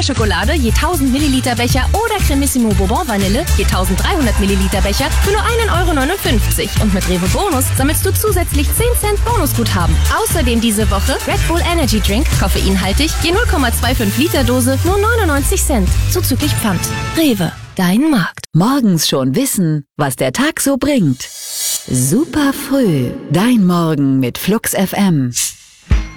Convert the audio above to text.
Kinderschokolade je 1000 Milliliter Becher oder Cremissimo Bourbon Vanille je 1300 Milliliter Becher für nur 1,59 €. Und mit Rewe Bonus sammelst du zusätzlich 10 Cent Bonusguthaben. Außerdem diese Woche Red Bull Energy Drink, koffeinhaltig, je 0,25 Liter Dose, nur 99 Cent, zuzüglich Pfand. Rewe, dein Markt. Morgens schon wissen, was der Tag so bringt. Super früh, dein Morgen mit Flux FM.